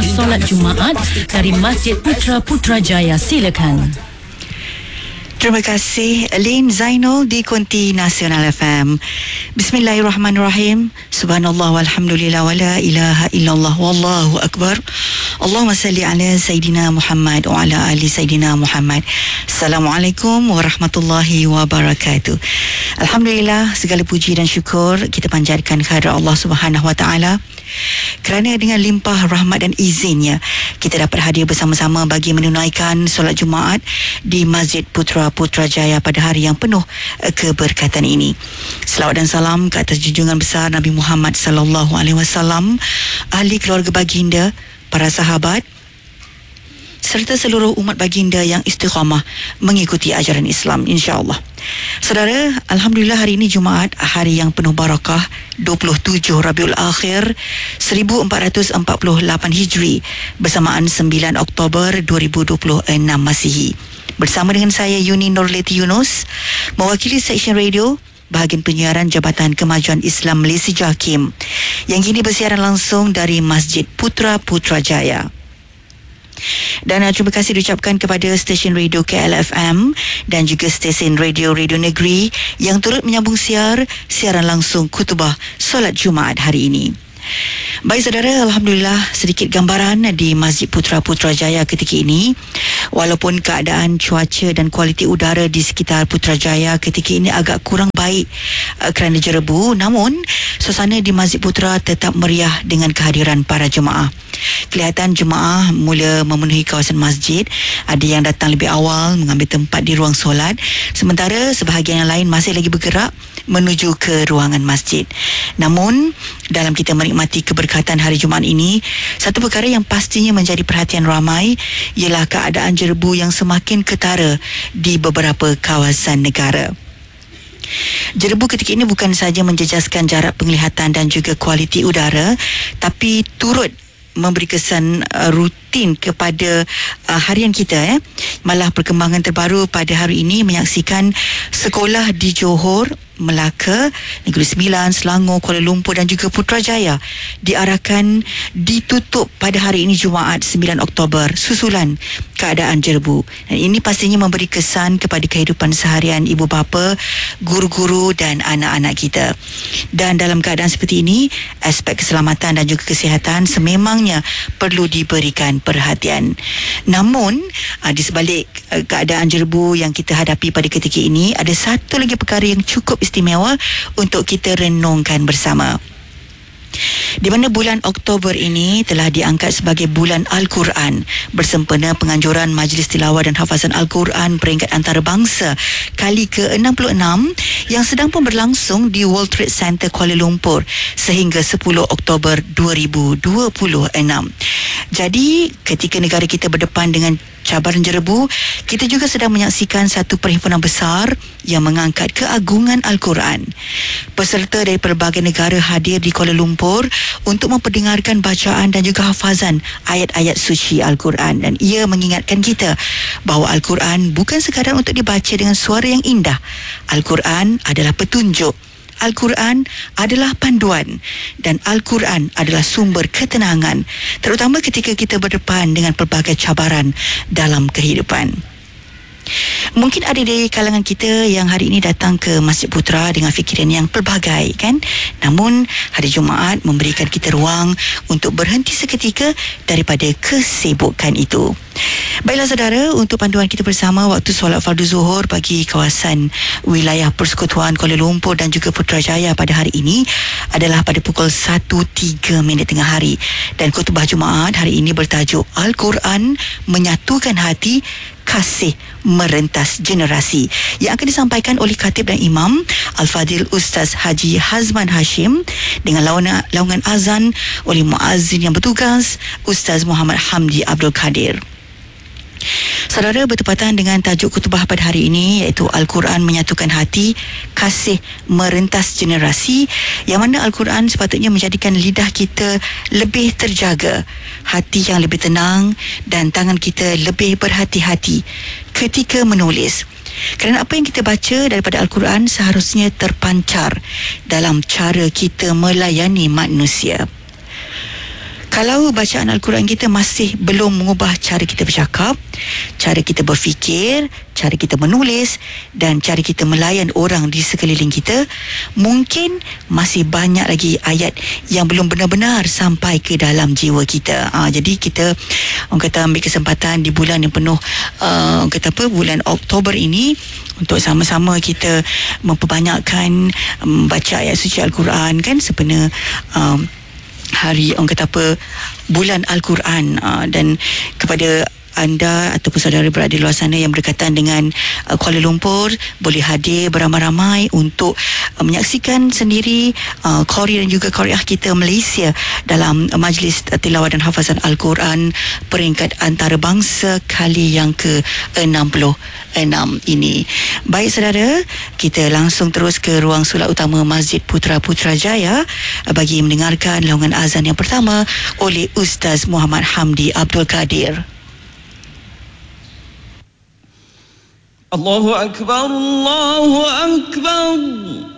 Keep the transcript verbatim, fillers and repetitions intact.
khutbah solat Jumaat dari Masjid Putra Putrajaya. Silakan. Terima kasih Lin Zainul di Konti Nasional F M. Bismillahirrahmanirrahim. Subhanallah walhamdulillah wa la ilaha illallah wallahu akbar. Allahumma salli ala Sayyidina Muhammad wa ala ali Sayyidina Muhammad. Assalamualaikum warahmatullahi wabarakatuh. Alhamdulillah, segala puji dan syukur kita panjatkan kehadrat Allah Subhanahu wa taala, kerana dengan limpah rahmat dan izinnya kita dapat hadir bersama-sama bagi menunaikan solat Jumaat di Masjid Putra Putrajaya pada hari yang penuh keberkatan ini. Selawat dan salam ke atas junjungan besar Nabi Muhammad sallallahu alaihi wasallam, ahli keluarga baginda, para sahabat serta seluruh umat baginda yang istiqamah mengikuti ajaran Islam, insya-Allah. Saudara, alhamdulillah hari ini Jumaat, hari yang penuh barakah, dua puluh tujuh Rabiul Akhir seribu empat ratus empat puluh lapan Hijri, bersamaan sembilan Oktober dua ribu dua puluh enam Masihi. Bersama dengan saya Yuni Nurleti Yunus, mewakili Seksyen Radio bahagian penyiaran Jabatan Kemajuan Islam Malaysia JAKIM, yang kini bersiaran langsung dari Masjid Putra Putrajaya. Dan uh, terima kasih diucapkan kepada stesen radio K L F M dan juga stesen radio Radio Negeri yang turut menyambung siar siaran langsung khutbah solat Jumaat hari ini. Baik saudara, alhamdulillah sedikit gambaran di Masjid Putra Putrajaya ketika ini. Walaupun keadaan cuaca dan kualiti udara di sekitar Putrajaya ketika ini agak kurang baik uh, kerana jerebu, namun suasana di Masjid Putra tetap meriah dengan kehadiran para jemaah. Kelihatan jemaah mula memenuhi kawasan masjid. Ada yang datang lebih awal mengambil tempat di ruang solat, sementara sebahagian yang lain masih lagi bergerak menuju ke ruangan masjid. Namun dalam kita menikmati keberkatan hari Jumaat ini, satu perkara yang pastinya menjadi perhatian ramai ialah keadaan jerebu yang semakin ketara di beberapa kawasan negara. Jerebu ketika ini bukan sahaja menjejaskan jarak penglihatan dan juga kualiti udara, tapi turut memberi kesan uh, rutin kepada uh, harian kita. Eh. Malah perkembangan terbaru pada hari ini menyaksikan sekolah di Johor, Melaka, Negeri Sembilan, Selangor, Kuala Lumpur dan juga Putrajaya diarahkan ditutup pada hari ini Jumaat sembilan Oktober susulan keadaan jerebu. Dan ini pastinya memberi kesan kepada kehidupan seharian ibu bapa, guru-guru dan anak-anak kita. Dan dalam keadaan seperti ini, aspek keselamatan dan juga kesihatan sememangnya perlu diberikan perhatian. Namun di sebalik keadaan jerebu yang kita hadapi pada ketika ini, ada satu lagi perkara yang cukup istimewa untuk kita renungkan bersama. Di mana bulan Oktober ini telah diangkat sebagai bulan Al-Quran, bersempena penganjuran Majlis Tilawah dan Hafazan Al-Quran peringkat antarabangsa kali ke enam puluh enam yang sedang pun berlangsung di World Trade Center Kuala Lumpur sehingga sepuluh Oktober dua ribu dua puluh enam. Jadi ketika negara kita berdepan dengan cabaran jerebu, kita juga sedang menyaksikan satu perhimpunan besar yang mengangkat keagungan Al-Quran. Peserta dari pelbagai negara hadir di Kuala Lumpur untuk memperdengarkan bacaan dan juga hafazan ayat-ayat suci Al-Quran. Dan ia mengingatkan kita bahawa Al-Quran bukan sekadar untuk dibaca dengan suara yang indah. Al-Quran adalah petunjuk, Al-Quran adalah panduan, dan Al-Quran adalah sumber ketenangan, terutama ketika kita berdepan dengan pelbagai cabaran dalam kehidupan. Mungkin ada di kalangan kita yang hari ini datang ke Masjid Putra dengan fikiran yang pelbagai, kan? Namun hari Jumaat memberikan kita ruang untuk berhenti seketika daripada kesibukan itu. Baiklah saudara, untuk panduan kita bersama waktu solat fardu zuhur bagi kawasan wilayah Persekutuan Kuala Lumpur dan juga Putrajaya pada hari ini adalah pada pukul satu tiga minit tengah hari, dan khutbah Jumaat hari ini bertajuk Al-Quran Menyatukan Hati, Kasih Merentas Generasi, yang akan disampaikan oleh Khatib dan Imam Al-Fadil Ustaz Haji Hazman Hashim dengan lawanan, laungan azan oleh muazzin yang bertugas Ustaz Muhammad Hamdi Abdul Kadir. Saudara, bertepatan dengan tajuk khutbah pada hari ini iaitu Al-Quran Menyatukan Hati, Kasih Merentas Generasi, yang mana Al-Quran sepatutnya menjadikan lidah kita lebih terjaga, hati yang lebih tenang dan tangan kita lebih berhati-hati ketika menulis. Kerana apa yang kita baca daripada Al-Quran seharusnya terpancar dalam cara kita melayani manusia. Kalau bacaan Al-Quran kita masih belum mengubah cara kita bercakap, cara kita berfikir, cara kita menulis dan cara kita melayan orang di sekeliling kita, mungkin masih banyak lagi ayat yang belum benar-benar sampai ke dalam jiwa kita. Ha, jadi kita orang kata ambil kesempatan di bulan yang penuh uh, orang kata apa, bulan Oktober ini untuk sama-sama kita memperbanyakkan membaca um, ayat suci Al-Quran kan, sempena um, hari orang kata apa, bulan Al-Quran. uh, dan kepada anda ataupun saudara berada di luar sana yang berdekatan dengan uh, Kuala Lumpur, boleh hadir beramai-ramai untuk uh, menyaksikan sendiri uh, qari dan juga qariah kita Malaysia dalam uh, majlis tilawah dan hafazan Al-Quran peringkat antarabangsa kali yang ke enam puluh enam ini. Baik saudara, kita langsung terus ke ruang solat utama Masjid Putra Putrajaya uh, bagi mendengarkan laungan azan yang pertama oleh Ustaz Muhammad Hamdi Abdul Kadir. Allahu Akbar, Allahu Akbar.